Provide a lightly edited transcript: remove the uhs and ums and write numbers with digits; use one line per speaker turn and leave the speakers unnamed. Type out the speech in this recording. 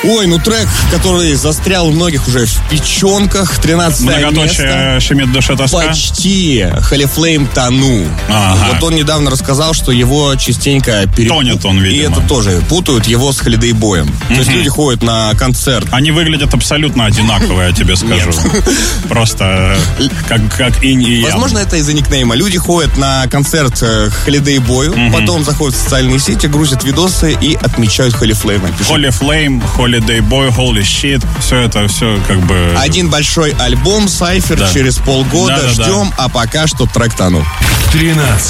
Ой, ну трек, который застрял у многих уже в печенках, 13-е место.
Щемит душа тоска.
Почти. Holy Flame «Тону».
Ага.
Вот он недавно рассказал, что его частенько
Тонет он, видимо.
И это тоже путают его с Holiday Boy'ем. То есть люди ходят на концерт.
Они выглядят абсолютно одинаково, я тебе скажу. Просто как инь и ян.
Возможно, это из-за никнейма. Люди ходят на концерт Holiday Boy'у, потом заходят в социальные сети, грузят видосы и отмечают Holy Flame.
Holy Flame, Holiday Boy, Holy Shit. Все это, все как бы...
Один большой альбом, Cypher, через полгода. Ждем, а пока что трек «Тону».
13.